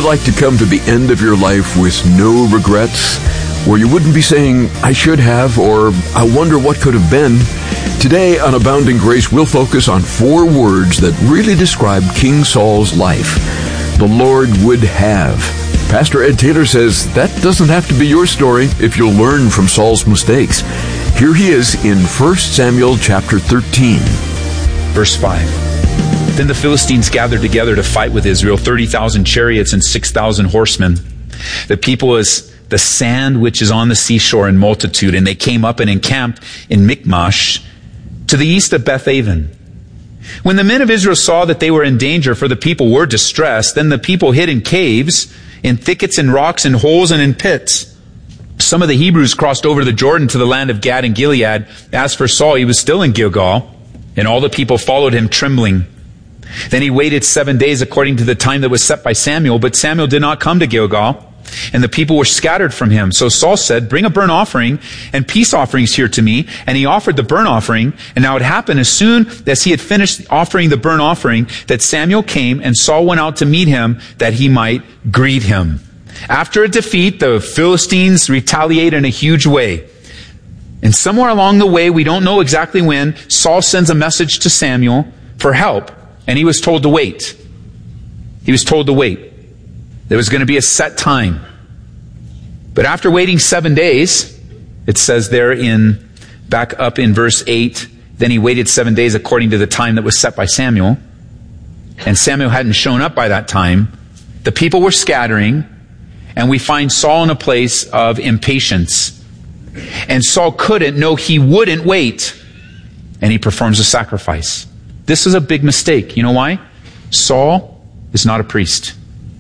like to come to the end of your life with no regrets? Where you wouldn't be saying, I should have, or I wonder what could have been? Today on Abounding Grace, we'll focus on 4 words that really describe King Saul's life. The Lord would have. Pastor Ed Taylor says that doesn't have to be your story if you'll learn from Saul's mistakes. Here he is in 1 Samuel chapter 13. Verse 5. Then the Philistines gathered together to fight with Israel, 30,000 chariots and 6,000 horsemen. The people as the sand which is on the seashore in multitude, and they came up and encamped in Michmash to the east of Beth-aven. When the men of Israel saw that they were in danger, for the people were distressed, then the people hid in caves, in thickets and rocks, in holes and in pits. Some of the Hebrews crossed over the Jordan to the land of Gad and Gilead. As for Saul, he was still in Gilgal, and all the people followed him trembling. Then he waited 7 days according to the time that was set by Samuel, but Samuel did not come to Gilgal, and the people were scattered from him. So Saul said, bring a burnt offering and peace offerings here to me. And he offered the burnt offering. And now it happened as soon as he had finished offering the burnt offering that Samuel came, and Saul went out to meet him that he might greet him. After a defeat, the Philistines retaliate in a huge way. And somewhere along the way, we don't know exactly when, Saul sends a message to Samuel for help. And he was told to wait. He was told to wait. There was going to be a set time. But after waiting 7 days, it says there back up in verse 8, then he waited 7 days according to the time that was set by Samuel. And Samuel hadn't shown up by that time. The people were scattering, and we find Saul in a place of impatience. And Saul he wouldn't wait. And he performs a sacrifice. This is a big mistake. You know why? Saul is not a priest.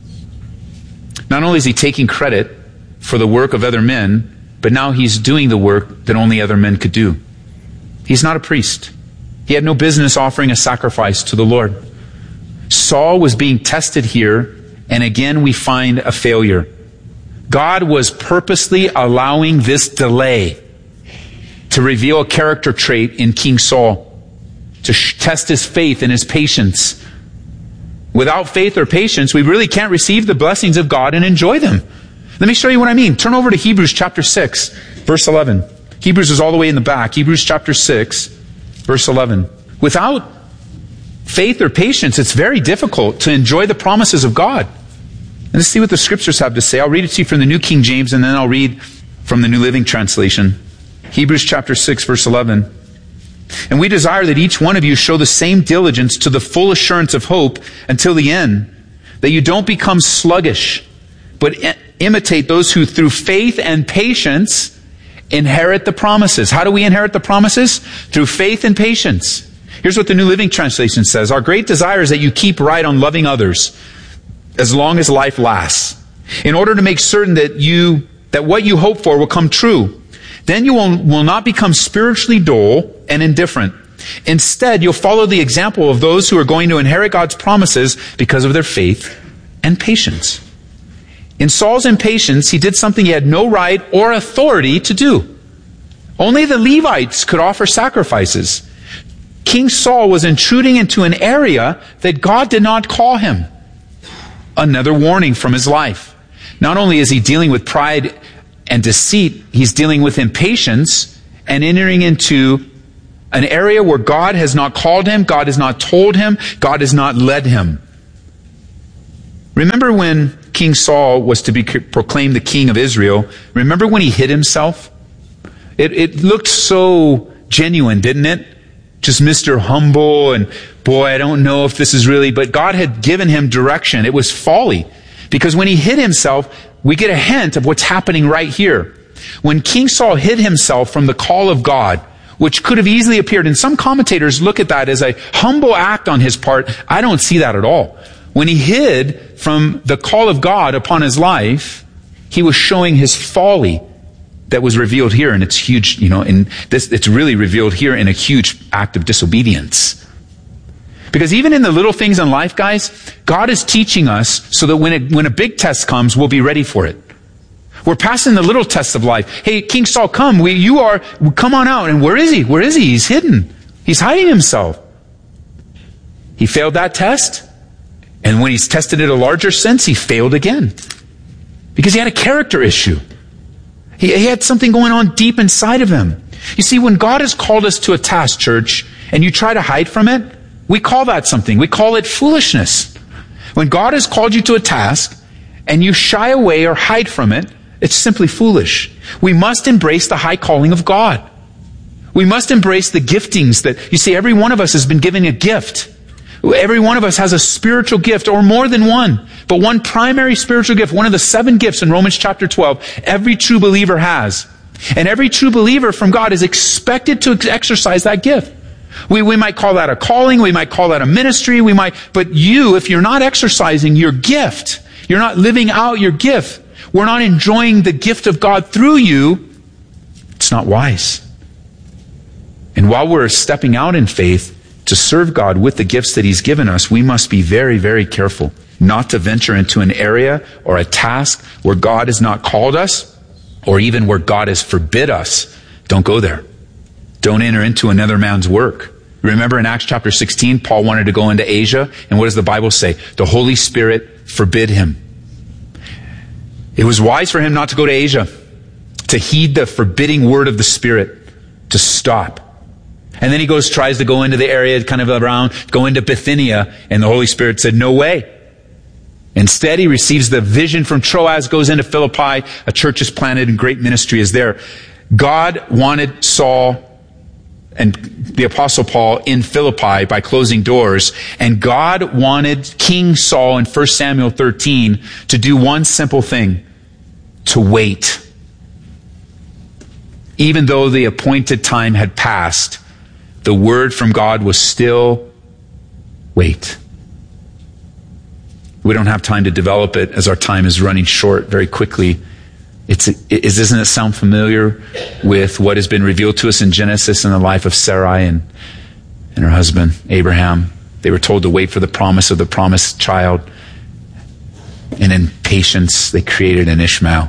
Not only is he taking credit for the work of other men, but now he's doing the work that only other men could do. He's not a priest. He had no business offering a sacrifice to the Lord. Saul was being tested here, and again we find a failure. God was purposely allowing this delay to reveal a character trait in King Saul, to test his faith and his patience. Without faith or patience, we really can't receive the blessings of God and enjoy them. Let me show you what I mean. Turn over to Hebrews chapter 6, verse 11. Hebrews is all the way in the back. Hebrews chapter 6, verse 11. Without faith or patience, it's very difficult to enjoy the promises of God. And let's see what the scriptures have to say. I'll read it to you from the New King James, and then I'll read from the New Living Translation. Hebrews chapter 6, verse 11. And we desire that each one of you show the same diligence to the full assurance of hope until the end, that you don't become sluggish, but imitate those who through faith and patience inherit the promises. How do we inherit the promises? Through faith and patience. Here's what the New Living Translation says. Our great desire is that you keep right on loving others as long as life lasts, in order to make certain that what you hope for will come true. Then you will not become spiritually dull and indifferent. Instead, you'll follow the example of those who are going to inherit God's promises because of their faith and patience. In Saul's impatience, he did something he had no right or authority to do. Only the Levites could offer sacrifices. King Saul was intruding into an area that God did not call him. Another warning from his life. Not only is he dealing with pride and deceit, he's dealing with impatience and entering into an area where God has not called him, God has not told him, God has not led him. Remember when King Saul was to be proclaimed the king of Israel? Remember when he hid himself? It looked so genuine, didn't it? Just Mr. Humble, and boy, I don't know if this is really, but God had given him direction. It was folly. Because when he hid himself, we get a hint of what's happening right here. When King Saul hid himself from the call of God, which could have easily appeared, and some commentators look at that as a humble act on his part. I don't see that at all. When he hid from the call of God upon his life, he was showing his folly that was revealed here, and it's huge, it's really revealed here in a huge act of disobedience. Because even in the little things in life, guys, God is teaching us so that when a big test comes, we'll be ready for it. We're passing the little tests of life. Hey, King Saul, come on out. And where is he? Where is he? He's hidden. He's hiding himself. He failed that test. And when he's tested at a larger sense, he failed again. Because he had a character issue. He had something going on deep inside of him. You see, when God has called us to a task, church, and you try to hide from it, we call that something. We call it foolishness. When God has called you to a task, and you shy away or hide from it, it's simply foolish. We must embrace the high calling of God. We must embrace the giftings that, you see, every one of us has been given a gift. Every one of us has a spiritual gift, or more than one. But one primary spiritual gift, one of the 7 gifts in Romans chapter 12, every true believer has. And every true believer from God is expected to exercise that gift. We might call that a calling, we might call that a ministry, but you, if you're not exercising your gift, you're not living out your gift, we're not enjoying the gift of God through you, it's not wise. And while we're stepping out in faith to serve God with the gifts that He's given us, we must be very, very careful not to venture into an area or a task where God has not called us, or even where God has forbid us. Don't go there. Don't enter into another man's work. Remember in Acts chapter 16, Paul wanted to go into Asia, and what does the Bible say? The Holy Spirit forbid him. It was wise for him not to go to Asia, to heed the forbidding word of the Spirit, to stop. And then he tries to go into the area kind of around, go into Bithynia, and the Holy Spirit said, no way. Instead, he receives the vision from Troas, goes into Philippi, a church is planted and great ministry is there. God wanted Saul and the Apostle Paul in Philippi by closing doors, and God wanted King Saul in 1 Samuel 13 to do one simple thing, to wait. Even though the appointed time had passed, the word from God was still wait. We don't have time to develop it as our time is running short very quickly. Doesn't it sound familiar with what has been revealed to us in Genesis in the life of Sarai and her husband, Abraham? They were told to wait for the promise of the promised child. And in patience, they created an Ishmael.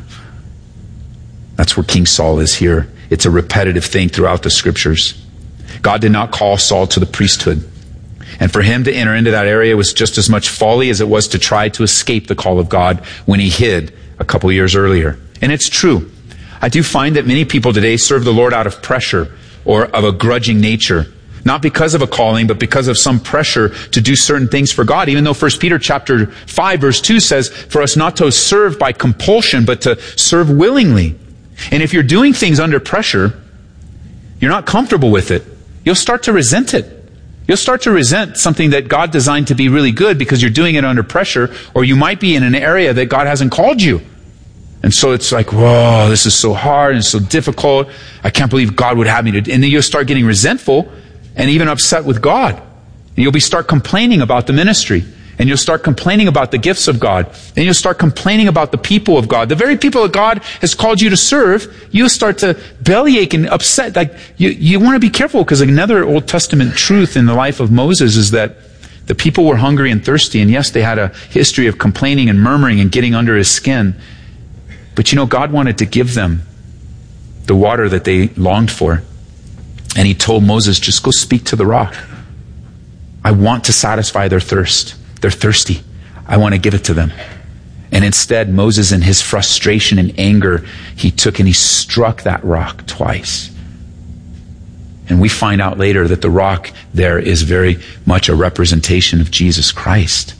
That's where King Saul is here. It's a repetitive thing throughout the scriptures. God did not call Saul to the priesthood. And for him to enter into that area was just as much folly as it was to try to escape the call of God when he hid a couple years earlier. And it's true. I do find that many people today serve the Lord out of pressure or of a grudging nature. Not because of a calling, but because of some pressure to do certain things for God. Even though 1 Peter chapter 5 verse 2 says for us not to serve by compulsion, but to serve willingly. And if you're doing things under pressure, you're not comfortable with it. You'll start to resent it. You'll start to resent something that God designed to be really good because you're doing it under pressure, or you might be in an area that God hasn't called you. And so it's like, whoa, this is so hard and so difficult. I can't believe God would have me to. And then you'll start getting resentful and even upset with God. And you'll start complaining about the ministry. And you'll start complaining about the gifts of God. And you'll start complaining about the people of God. The very people that God has called you to serve, you'll start to bellyache and upset. Like you want to be careful, because another Old Testament truth in the life of Moses is that the people were hungry and thirsty. And yes, they had a history of complaining and murmuring and getting under his skin. But God wanted to give them the water that they longed for. And he told Moses, just go speak to the rock. I want to satisfy their thirst. They're thirsty. I want to give it to them. And instead, Moses, in his frustration and anger, he took and he struck that rock twice. And we find out later that the rock there is very much a representation of Jesus Christ.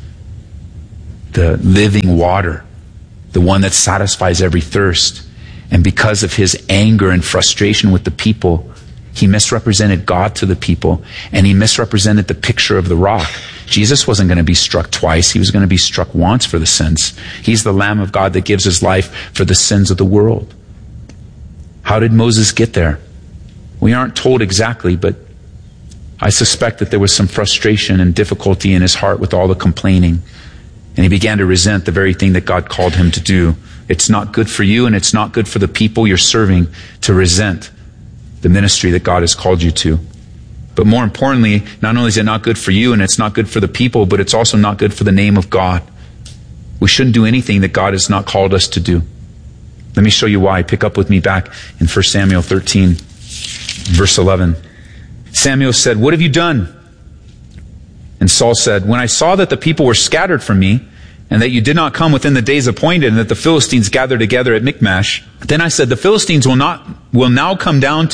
The living water. The one that satisfies every thirst. And because of his anger and frustration with the people, he misrepresented God to the people, and he misrepresented the picture of the rock. Jesus wasn't going to be struck twice. He was going to be struck once for the sins. He's the Lamb of God that gives his life for the sins of the world. How did Moses get there? We aren't told exactly, but I suspect that there was some frustration and difficulty in his heart with all the complaining. And he began to resent the very thing that God called him to do. It's not good for you, and it's not good for the people you're serving to resent the ministry that God has called you to. But more importantly, not only is it not good for you and it's not good for the people, but it's also not good for the name of God. We shouldn't do anything that God has not called us to do. Let me show you why. Pick up with me back in 1 Samuel 13, verse 11. Samuel said, "What have you done?" And Saul said, when I saw that the people were scattered from me, and that you did not come within the days appointed, and that the Philistines gathered together at Michmash, then I said, the Philistines will now come down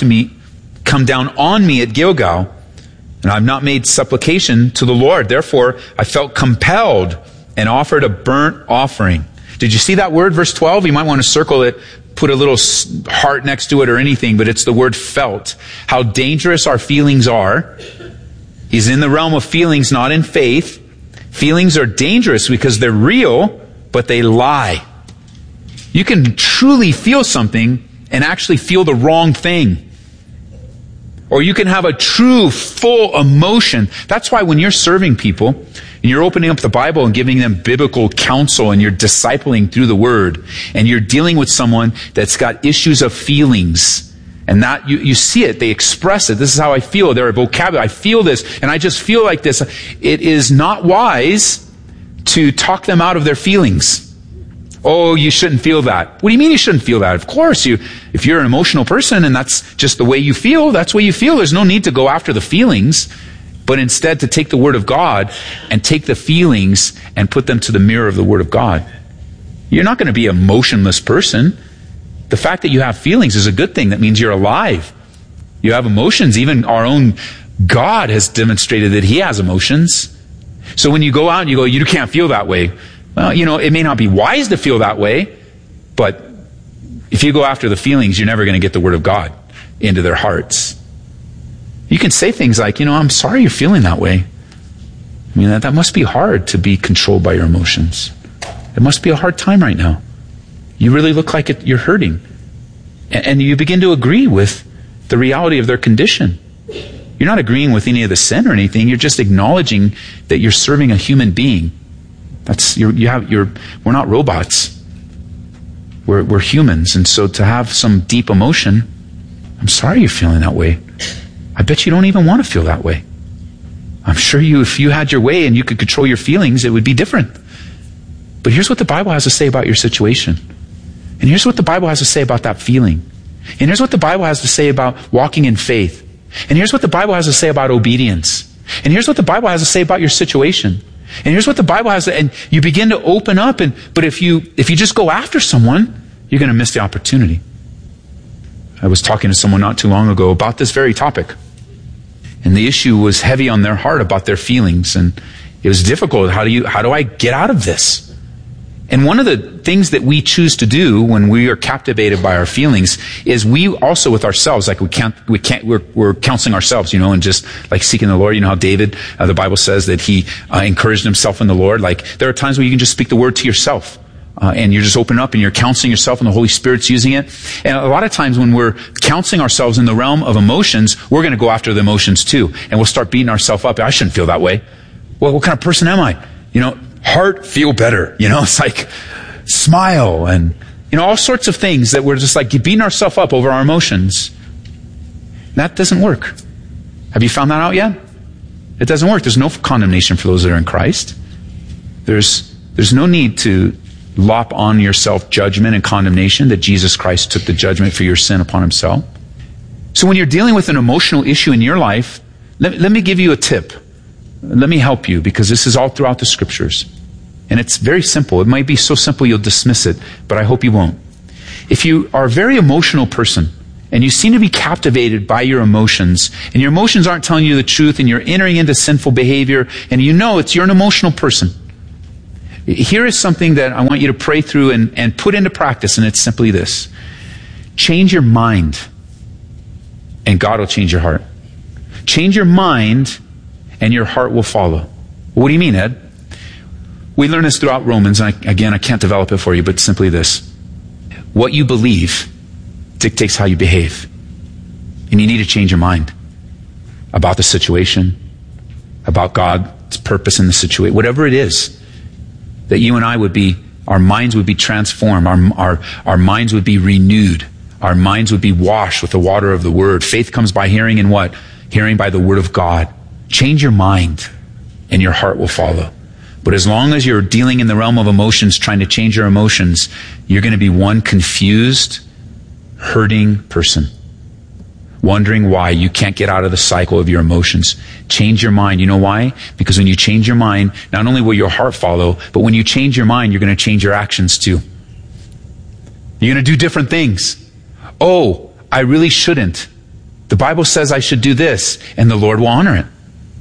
on me at Gilgal, and I have not made supplication to the Lord. Therefore, I felt compelled and offered a burnt offering. Did you see that word, verse 12? You might want to circle it, put a little heart next to it or anything, but it's the word felt. How dangerous our feelings are. He's in the realm of feelings, not in faith. Feelings are dangerous because they're real, but they lie. You can truly feel something and actually feel the wrong thing. Or you can have a true, full emotion. That's why when you're serving people, and you're opening up the Bible and giving them biblical counsel, and you're discipling through the Word, and you're dealing with someone that's got issues of feelings, and that you see it, they express it. This is how I feel. They're a vocabulary. I feel this, and I just feel like this. It is not wise to talk them out of their feelings. Oh, you shouldn't feel that. What do you mean you shouldn't feel that? Of course, if you're an emotional person and that's just the way you feel, that's the way you feel. There's no need to go after the feelings, but instead to take the Word of God and take the feelings and put them to the mirror of the Word of God. You're not going to be a motionless person. The fact that you have feelings is a good thing. That means you're alive. You have emotions. Even our own God has demonstrated that He has emotions. So when you go out and you go, you can't feel that way. Well, it may not be wise to feel that way, but if you go after the feelings, you're never going to get the Word of God into their hearts. You can say things like, I'm sorry you're feeling that way. I mean, that must be hard to be controlled by your emotions. It must be a hard time right now. You really look like you're hurting. And you begin to agree with the reality of their condition. You're not agreeing with any of the sin or anything. You're just acknowledging that you're serving a human being. We're not robots. We're humans. And so to have some deep emotion, I'm sorry you're feeling that way. I bet you don't even want to feel that way. I'm sure if you had your way and you could control your feelings, it would be different. But here's what the Bible has to say about your situation. And here's what the Bible has to say about that feeling. And here's what the Bible has to say about walking in faith. And here's what the Bible has to say about obedience. And here's what the Bible has to say about your situation. And here's what the Bible has to, and you begin to open up, but if you just go after someone, you're going to miss the opportunity. I was talking to someone not too long ago about this very topic. And the issue was heavy on their heart about their feelings. And it was difficult. How do I get out of this? And one of the things that we choose to do when we are captivated by our feelings is we also with ourselves, like we're counseling ourselves, and just like seeking the Lord. You know how David, the Bible says that he encouraged himself in the Lord. Like there are times where you can just speak the word to yourself. And you're just open up and you're counseling yourself and the Holy Spirit's using it. And a lot of times when we're counseling ourselves in the realm of emotions, we're going to go after the emotions too. And we'll start beating ourselves up. I shouldn't feel that way. Well, what kind of person am I? Heart, feel better. It's like smile and, all sorts of things that we're just like beating ourselves up over our emotions. That doesn't work. Have you found that out yet? It doesn't work. There's no condemnation for those that are in Christ. There's no need to lop on yourself judgment and condemnation, that Jesus Christ took the judgment for your sin upon Himself. So when you're dealing with an emotional issue in your life, let me give you a tip. Let me help you, because this is all throughout the Scriptures. And it's very simple. It might be so simple you'll dismiss it, but I hope you won't. If you are a very emotional person, and you seem to be captivated by your emotions, and your emotions aren't telling you the truth, and you're entering into sinful behavior, and you're an emotional person, here is something that I want you to pray through and put into practice, and it's simply this. Change your mind, and God will change your heart. Change your mind, and your heart will follow. What do you mean, Ed? We learn this throughout Romans, and I can't develop it for you, but simply this. What you believe dictates how you behave. And you need to change your mind about the situation, about God's purpose in the situation, whatever it is, that you and I our minds would be transformed, our minds would be renewed, our minds would be washed with the water of the Word. Faith comes by hearing, and what? Hearing by the Word of God. Change your mind, and your heart will follow. But as long as you're dealing in the realm of emotions, trying to change your emotions, you're going to be one confused, hurting person. wondering why you can't get out of the cycle of your emotions. Change your mind. You know why? Because when you change your mind, not only will your heart follow, but when you change your mind, you're going to change your actions too. You're going to do different things. Oh, I really shouldn't. The Bible says I should do this, and the Lord will honor it.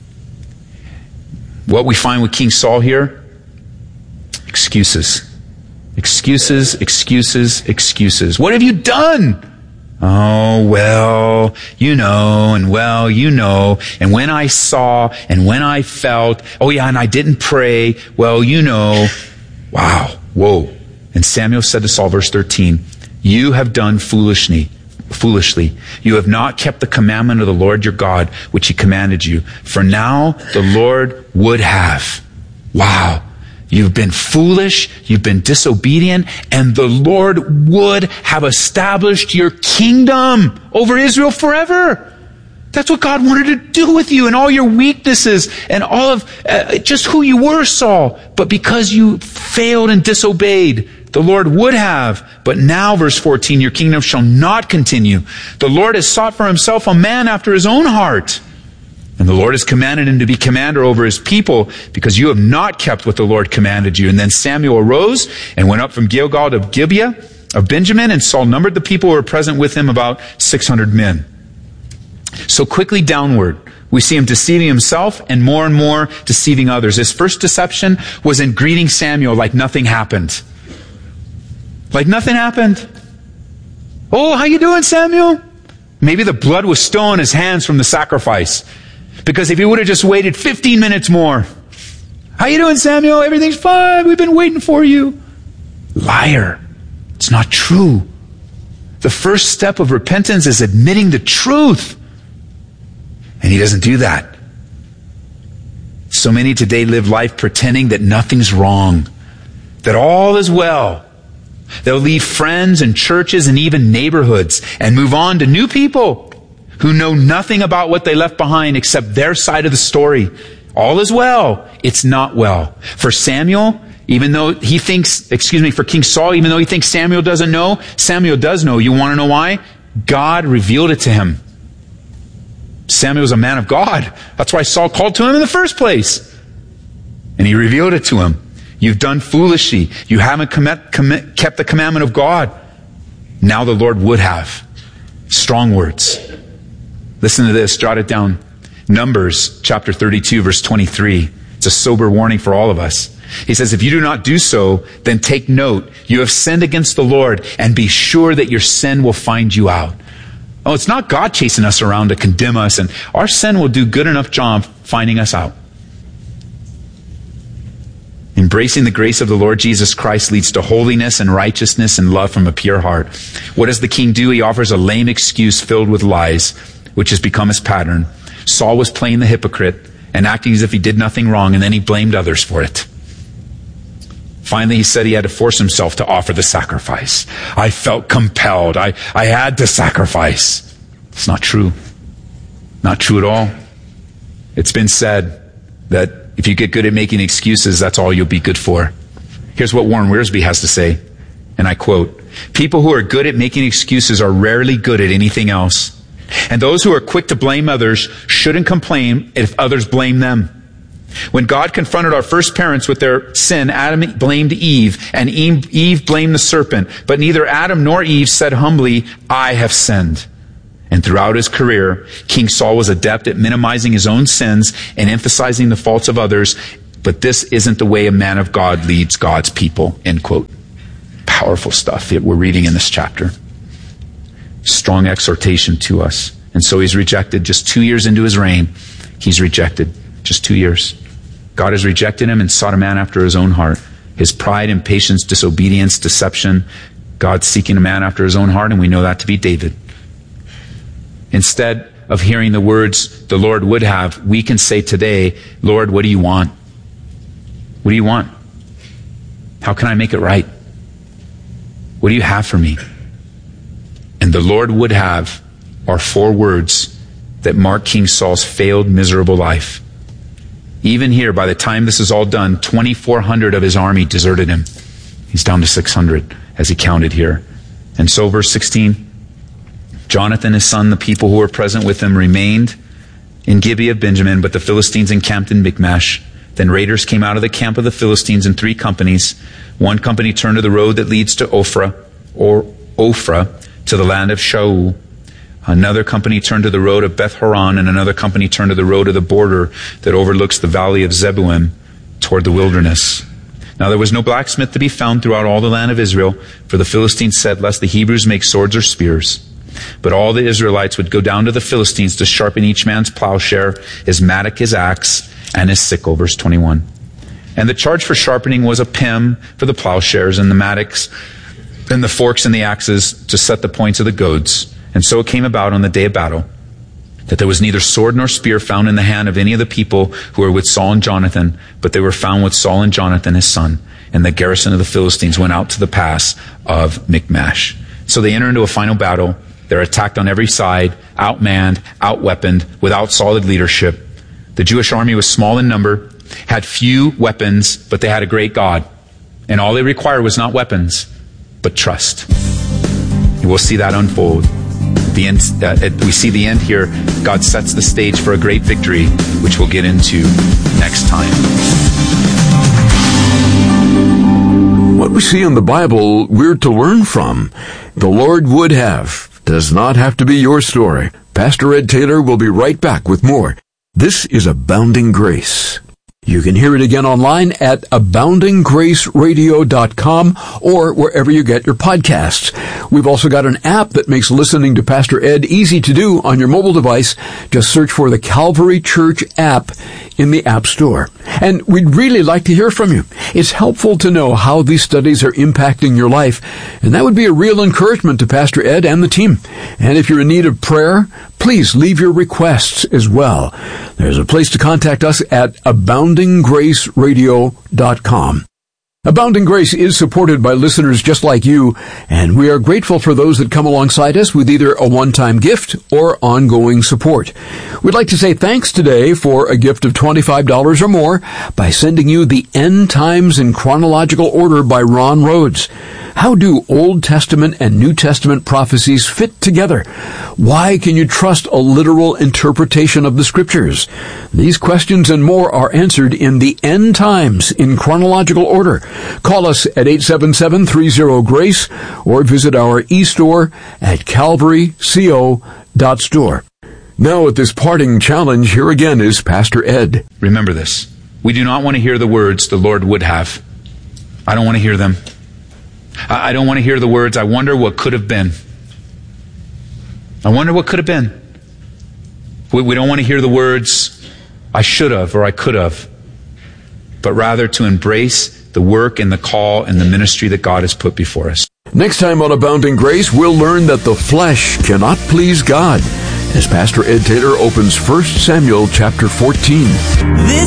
What we find with King Saul here, excuses. Excuses, excuses, excuses. What have you done? Oh, well, you know, and well, you know, and when I saw, and when I felt, oh yeah, and I didn't pray, well, you know. Wow, whoa. And Samuel said to Saul, verse 13, you have done foolishly. You have not kept the commandment of the Lord your God, which he commanded you. For now the Lord would have. Wow. You've been foolish, you've been disobedient, and the Lord would have established your kingdom over Israel forever. That's what God wanted to do with you and all your weaknesses and all of just who you were, Saul. But because you failed and disobeyed, the Lord would have. But now, verse 14, your kingdom shall not continue. The Lord has sought for himself a man after his own heart. And the Lord has commanded him to be commander over his people because you have not kept what the Lord commanded you. And then Samuel arose and went up from Gilgal to Gibeah of Benjamin, and Saul numbered the people who were present with him, about 600 men. So quickly downward, we see him deceiving himself and more deceiving others. His first deception was in greeting Samuel like nothing happened. Like nothing happened. Oh, how you doing, Samuel? Maybe the blood was still on his hands from the sacrifice. Because if he would have just waited 15 minutes more. How you doing, Samuel? Everything's fine. We've been waiting for you. Liar. It's not true. The first step of repentance is admitting the truth. And he doesn't do that. So many today live life pretending that nothing's wrong, that all is well. They'll leave friends and churches and even neighborhoods and move on to new people who know nothing about what they left behind except their side of the story. All is well. It's not well. For Samuel, even though he thinks, for King Saul, even though he thinks Samuel doesn't know, Samuel does know. You want to know why? God revealed it to him. Samuel was a man of God. That's why Saul called to him in the first place. And he revealed it to him. You've done foolishly. You haven't kept the commandment of God. Now the Lord would have. Strong words. Listen to this. Jot it down. Numbers chapter 32, verse 23. It's a sober warning for all of us. He says, if you do not do so, then take note. You have sinned against the Lord, and be sure that your sin will find you out. Oh, it's not God chasing us around to condemn us, and our sin will do good enough job finding us out. Embracing the grace of the Lord Jesus Christ leads to holiness and righteousness and love from a pure heart. What does the king do? He offers a lame excuse filled with lies, which has become his pattern. Saul was playing the hypocrite and acting as if he did nothing wrong, and then he blamed others for it. Finally, he said he had to force himself to offer the sacrifice. I felt compelled. I had to sacrifice. It's not true. Not true at all. It's been said that if you get good at making excuses, that's all you'll be good for. Here's what Warren Wiersbe has to say, and I quote, people who are good at making excuses are rarely good at anything else. And those who are quick to blame others shouldn't complain if others blame them. When God confronted our first parents with their sin, Adam blamed Eve, and Eve blamed the serpent. But neither Adam nor Eve said humbly, I have sinned. And throughout his career, King Saul was adept at minimizing his own sins and emphasizing the faults of others. But this isn't the way a man of God leads God's people, end quote. Powerful stuff that we're reading in this chapter. Strong exhortation to us. And so he's rejected. Just 2 years into his reign, he's rejected. Just 2 years. God has rejected him and sought a man after his own heart. His pride, impatience, disobedience, deception. God seeking a man after his own heart, and we know that to be David. Instead of hearing the words the Lord would have, we can say today, Lord, what do you want? What do you want? How can I make it right? What do you have for me? And the Lord would have are 4 words that mark King Saul's failed, miserable life. Even here, by the time this is all done, 2,400 of his army deserted him. He's down to 600 as he counted here. And so verse 16, Jonathan, his son, the people who were present with him remained in Gibeah of Benjamin, but the Philistines encamped in Michmash. Then raiders came out of the camp of the Philistines in 3 companies. One company turned to the road that leads to Ophrah, to the land of Shaul. Another company turned to the road of Beth Horon, and another company turned to the road of the border that overlooks the valley of Zeboim toward the wilderness. Now there was no blacksmith to be found throughout all the land of Israel, for the Philistines said, lest the Hebrews make swords or spears. But all the Israelites would go down to the Philistines to sharpen each man's plowshare, his mattock, his axe, and his sickle. Verse 21. And the charge for sharpening was a pim for the plowshares and the mattocks and the forks and the axes to set the points of the goads. And so it came about on the day of battle that there was neither sword nor spear found in the hand of any of the people who were with Saul and Jonathan, but they were found with Saul and Jonathan his son. And the garrison of the Philistines went out to the pass of Michmash. So they enter into a final battle. They're attacked on every side, outmanned, outweaponed, without solid leadership. The Jewish army was small in number, had few weapons, but they had a great God. And all they required was not weapons, but trust. And we'll see that unfold. We see the end here. God sets the stage for a great victory, which we'll get into next time. What we see in the Bible, we're to learn from. The Lord would have. Does not have to be your story. Pastor Ed Taylor will be right back with more. This is Abounding Grace. You can hear it again online at aboundinggraceradio.com or wherever you get your podcasts. We've also got an app that makes listening to Pastor Ed easy to do on your mobile device. Just search for the Calvary Church app in the App Store. And we'd really like to hear from you. It's helpful to know how these studies are impacting your life, and that would be a real encouragement to Pastor Ed and the team. And if you're in need of prayer, please leave your requests as well. There's a place to contact us at aboundinggraceradio.com. Abounding Grace is supported by listeners just like you, and we are grateful for those that come alongside us with either a one-time gift or ongoing support. We'd like to say thanks today for a gift of $25 or more by sending you The End Times in Chronological Order by Ron Rhodes. How do Old Testament and New Testament prophecies fit together? Why can you trust a literal interpretation of the Scriptures? These questions and more are answered in The End Times in Chronological Order. Call us at 877-30-GRACE or visit our e-store at calvaryco.store. Now at this parting challenge, here again is Pastor Ed. Remember this. We do not want to hear the words the Lord would have. I don't want to hear them. I don't want to hear the words, I wonder what could have been. I wonder what could have been. We don't want to hear the words, I should have or I could have. But rather to embrace the work and the call and the ministry that God has put before us. Next time on Abounding Grace, we'll learn that the flesh cannot please God, as Pastor Ed Taylor opens 1 Samuel chapter 14. This